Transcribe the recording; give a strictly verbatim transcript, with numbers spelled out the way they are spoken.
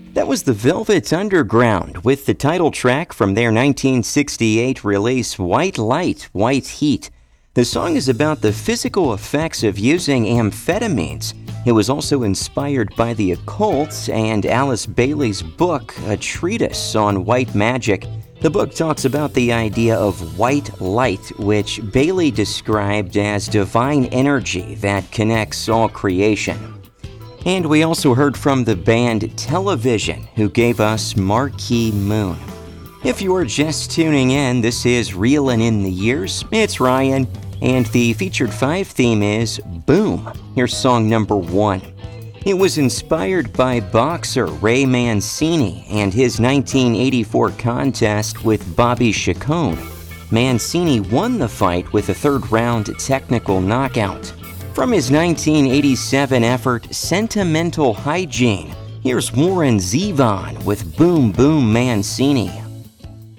That was the Velvet Underground with the title track from their nineteen sixty-eight release White Light, White Heat. The song is about the physical effects of using amphetamines. It was also inspired by the occult and Alice Bailey's book, A Treatise on White Magic. The book talks about the idea of white light, which Bailey described as divine energy that connects all creation. And we also heard from the band Television, who gave us Marquee Moon. If you're just tuning in, this is Reelin' in the Years. It's Ryan, and the featured five theme is Boom. Here's song number one. It was inspired by boxer Ray Mancini and his nineteen eighty-four contest with Bobby Chacon. Mancini won the fight with a third-round technical knockout. From his nineteen eighty-seven effort Sentimental Hygiene, here's Warren Zevon with Boom Boom Mancini